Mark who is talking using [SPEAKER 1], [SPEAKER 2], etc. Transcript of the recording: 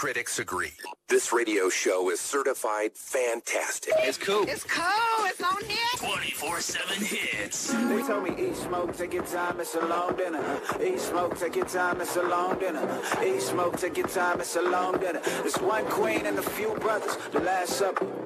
[SPEAKER 1] critics agree. This radio show is certified fantastic.
[SPEAKER 2] It's cool.
[SPEAKER 3] It's cool. It's on here.
[SPEAKER 4] 24/7 hits.
[SPEAKER 5] They told me eat, smoke, take your time, it's a long dinner. Eat, smoke, take your time, it's a long dinner. Eat, smoke, take your time, it's a long dinner. There's one queen and a few brothers. The Last Supper.